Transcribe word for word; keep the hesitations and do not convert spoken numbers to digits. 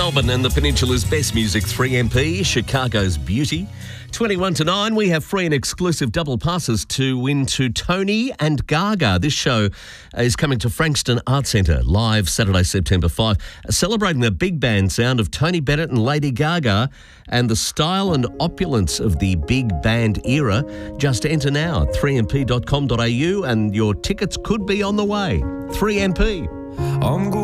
Melbourne and the Peninsula's best music, three M P, Chicago's Beauty. twenty-one to nine, we have free and exclusive double passes to win to Tony and Gaga. This show is coming to Frankston Arts Centre live Saturday, September fifth, celebrating the big band sound of Tony Bennett and Lady Gaga and the style and opulence of the big band era. Just enter now at three m p dot com dot a u and your tickets could be on the way. three M P. I'm